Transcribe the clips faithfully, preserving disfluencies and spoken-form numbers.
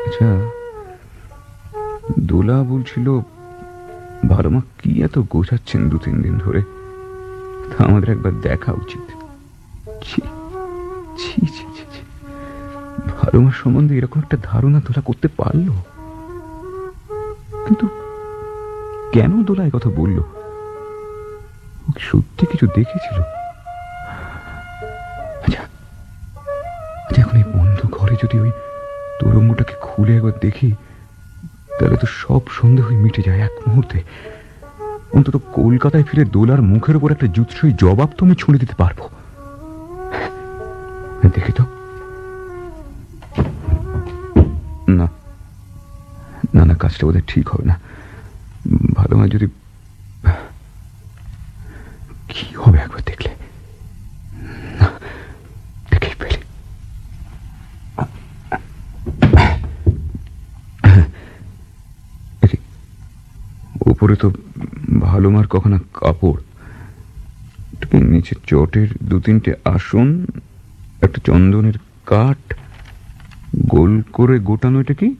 আচ্ছা, দোলা বলছিল ভালো মা কি এত গোছাচ্ছেন দু তিন দিন ধরে, তা আমাদের একবার দেখা উচিত। ছি ছি ছি ছি ছি। ভালো মার সম্বন্ধে এরকম একটা ধারণা দোলা করতে পারলো? কিন্তু কেন দোলা এই কথা বলল? ও কি সত্যি কিছু দেখেছিল? আচ্ছা আচ্ছা, এখন এই বন্ধ ঘরে যদি ওই তোরঙ্গটাকে খুলে একবার দেখি, তাহলে তো সব সন্দেহই মিটে যায় এক মুহূর্তে। অন্তত কলকাতায় ফিরে দোলার মুখের উপর একটা জুৎসই জবাব তো আমি ছুঁড়ে দিতে পারবো। দেখি তো। না না না, কাজটা বোধহয় ঠিক হবে না। ভালো হয় যদি। কি হবে একবার দেখলে? না, দেখেই ফেলি। উপরে তো ভালো মার কখনো কাপড়, নিচে চটের দু তিনটে আসন, একটা চন্দনের কাঠ, গোল করে গোটানো। এটা কি?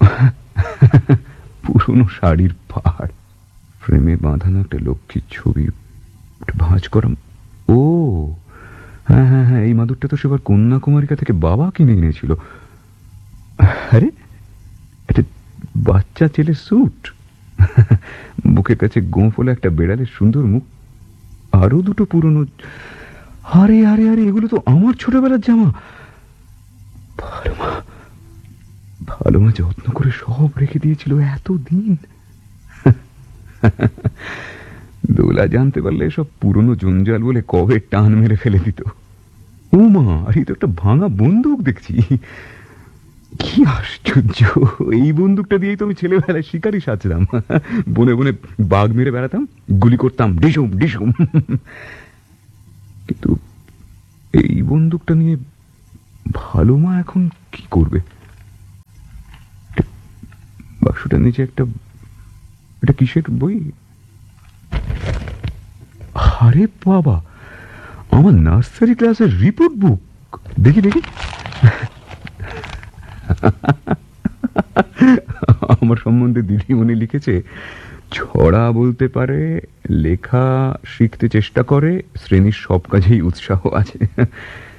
পুরনো শাড়ির পাড়, ফ্রেমে বাঁধানো একটা লক্ষ্মীর ছবি, ভাঁজ করা। ও হ্যাঁ হ্যাঁ হ্যাঁ, এই মাদুরটা তো সেবার কন্যাকুমারিকা থেকে বাবা কিনে এনেছিল। আরে একটা বাচ্চা ছেলে স্যুট, বুকের কাছে গোঁফ হলে একটা বেড়ালের সুন্দর মুখ, আরো দুটো পুরনো। আরে আরে আরে, এগুলো তো আমার ছোটবেলার জামা। ভালো মা ভালো মা যত্ন করে সব রেখে দিয়েছিল এতদিন। দোলা জানতে পারলে সব পুরনো জঞ্জাল বলে কবে টান মেরে ফেলে দিত। ও মা, আর এই তো একটা ভাঙা বন্দুক দেখছি। কি আশ্চর্য! এই বন্দুকটা দিয়েই তো আমি ছেলেবেলায় শিকারি সাজতাম, বনে বনে বাঘ মেরে বেড়াতাম, গুলি করতাম ডিসুম ডিসুম। কিন্তু এই বন্দুকটা নিয়ে ভালো মা এখন কি করবে? বাক্সটার নিচে একটা, এটা কিসের বই? আরে বাবা, আমার নার্সারি ক্লাসের রিপোর্ট বুক। দেখি দেখি। আমার সম্বন্ধে দিদিমণি লিখেছে, ছড়া বলতে পারে, লেখা শিখতে চেষ্টা করে, শ্রেণীর সব কাজেই উৎসাহ আছে।